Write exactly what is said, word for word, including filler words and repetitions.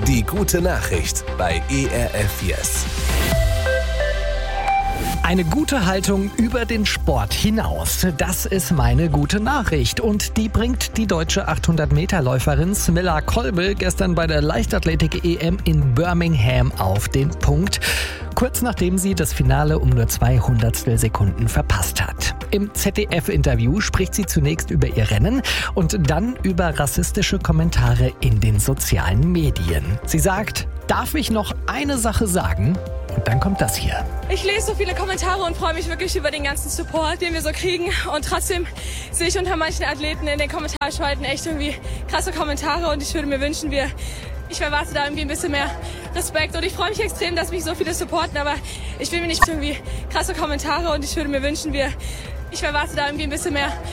Die gute Nachricht bei E R F Yes. Eine gute Haltung über den Sport hinaus, das ist meine gute Nachricht. Und die bringt die deutsche achthundert-Meter-Läuferin Smilla Kolbe gestern bei der Leichtathletik-E M in Birmingham auf den Punkt. Kurz nachdem sie das Finale um nur zwei Hundertstel Sekunden verpasst hat. Im Z D F-Interview spricht sie zunächst über ihr Rennen und dann über rassistische Kommentare in den sozialen Medien. Sie sagt, darf ich noch eine Sache sagen? Und dann kommt das hier. Ich lese so viele Kommentare und freue mich wirklich über den ganzen Support, den wir so kriegen. Und trotzdem sehe ich unter manchen Athleten in den Kommentarspalten echt irgendwie krasse Kommentare. Und ich würde mir wünschen, wir, ich erwarte da irgendwie ein bisschen mehr Respekt. Und ich freue mich extrem, dass mich so viele supporten. Aber ich will mir nicht irgendwie krasse Kommentare. Und ich würde mir wünschen, wir, ich erwarte da irgendwie ein bisschen mehr